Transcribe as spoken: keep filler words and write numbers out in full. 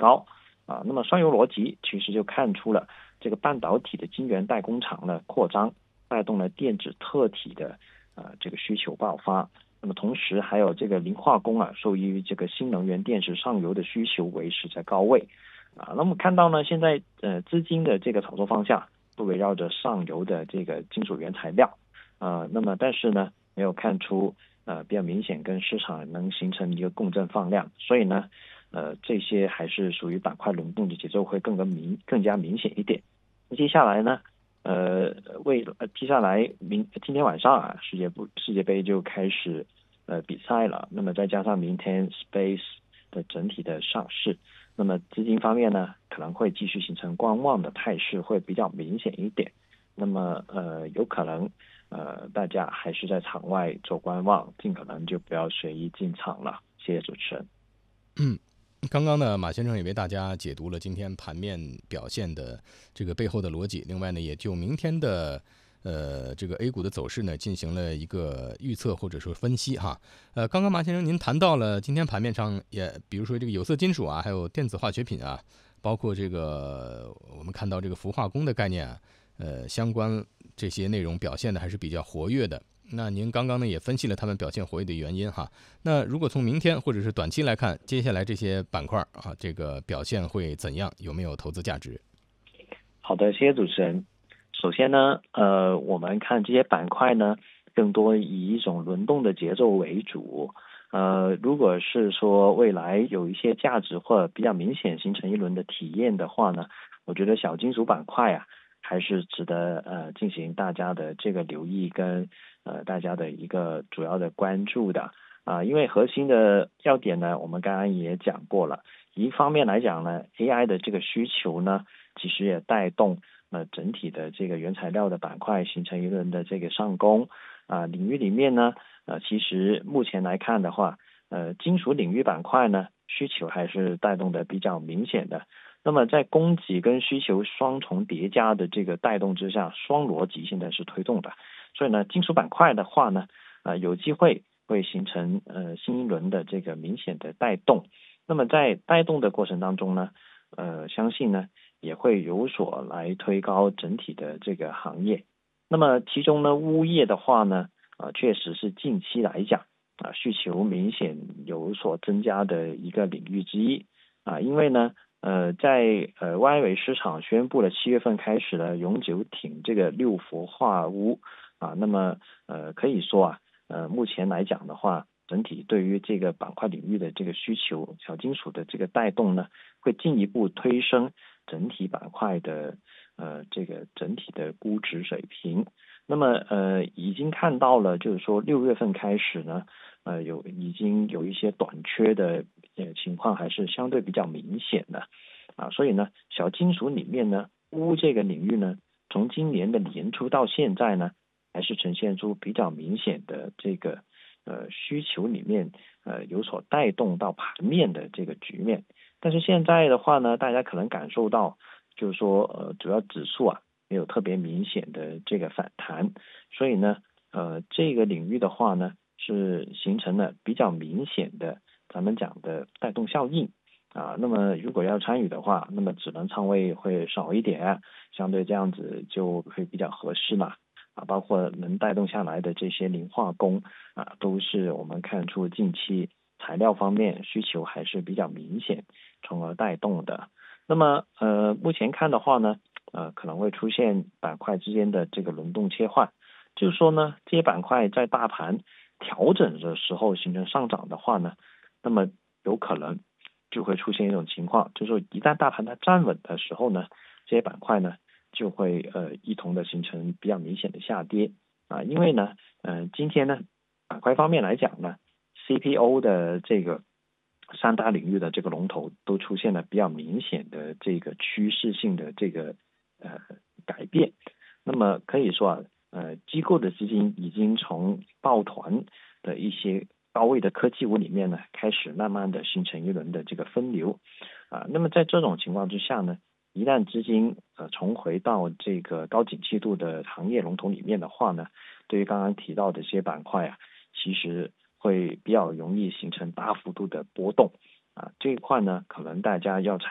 高啊。那么双游逻辑其实就看出了这个半导体的晶圆代工厂的扩张，带动了电子特体的呃这个需求爆发。那么同时还有这个磷化工啊，受益于这个新能源电池上游的需求维持在高位啊。那么看到呢，现在呃资金的这个炒作方向都围绕着上游的这个金属原材料啊。那么但是呢，没有看出呃比较明显跟市场能形成一个共振放量，所以呢，呃这些还是属于板块轮动的节奏会更加明更加明显一点。接下来呢，呃，为呃接下来明今天晚上啊，世界不世界杯就开始呃比赛了。那么再加上明天 Space 的整体的上市，那么资金方面呢，可能会继续形成观望的态势，会比较明显一点。那么呃，有可能呃大家还是在场外做观望，尽可能就不要随意进场了。谢谢主持人。 嗯。刚刚呢，马先生也为大家解读了今天盘面表现的这个背后的逻辑，另外呢，也就明天的呃这个 A 股的走势呢进行了一个预测或者说分析哈。呃，刚刚马先生您谈到了今天盘面上也比如说这个有色金属啊，还有电子化学品啊，包括这个我们看到这个氟化工的概念啊，呃相关这些内容表现的还是比较活跃的。那您刚刚呢也分析了他们表现活跃的原因哈。那如果从明天或者是短期来看，接下来这些板块啊，这个表现会怎样？有没有投资价值？ 好的，谢谢主持人。首先呢，呃，我们看这些板块呢，更多以一种轮动的节奏为主。呃，如果是说未来有一些价值或者比较明显形成一轮的体验的话呢，我觉得小金属板块啊，还是值得呃进行大家的这个留意跟呃大家的一个主要的关注的啊。因为核心的要点呢，我们刚刚也讲过了。一方面来讲呢，A I 的这个需求呢，其实也带动呃整体的这个原材料的板块形成一轮的这个上攻啊。领域里面呢，呃，其实目前来看的话，呃，金属领域板块呢需求还是带动的比较明显的。那么在供给跟需求双重叠加的这个带动之下，双逻辑现在是推动的。所以呢，金属板块的话呢，呃，有机会会形成呃新一轮的这个明显的带动。那么在带动的过程当中呢，呃，相信呢也会有所来推高整体的这个行业。那么其中呢，钨业的话呢，啊、呃，确实是近期来讲啊、呃，需求明显有所增加的一个领域之一啊、呃，因为呢，呃，在呃外围市场宣布了七月份开始了永久挺这个六氟化钨啊，那么呃可以说啊，呃目前来讲的话，整体对于这个板块领域的这个需求，小金属的这个带动呢，会进一步推升整体板块的呃这个整体的估值水平。那么呃已经看到了，就是说六月份开始呢，呃有已经有一些短缺的呃情况还是相对比较明显的啊。所以呢，小金属里面呢，钨这个领域呢，从今年的年初到现在呢，还是呈现出比较明显的这个呃需求里面呃有所带动到盘面的这个局面。但是现在的话呢，大家可能感受到就是说呃主要指数啊没有特别明显的这个反弹，所以呢呃这个领域的话呢是形成了比较明显的咱们讲的带动效应啊。那么如果要参与的话，那么只能仓位会少一点，相对这样子就会比较合适嘛。啊，包括能带动下来的这些磷化工啊，都是我们看出近期材料方面需求还是比较明显，从而带动的。那么呃，目前看的话呢，呃，可能会出现板块之间的这个轮动切换，就是说呢，这些板块在大盘调整的时候形成上涨的话呢，那么有可能就会出现一种情况，就是说一旦大盘它站稳的时候呢，这些板块呢就会呃一同的形成比较明显的下跌啊。因为呢，呃，今天呢板块方面来讲呢，C P O 的这个三大领域的这个龙头都出现了比较明显的这个趋势性的这个呃改变。那么可以说啊，呃，机构的资金已经从抱团的一些高位的科技股里面呢，开始慢慢的形成一轮的这个分流啊。那么在这种情况之下呢，一旦资金呃重回到这个高景气度的行业龙头里面的话呢，对于刚刚提到的这些板块啊，其实会比较容易形成大幅度的波动啊。这一块呢，可能大家要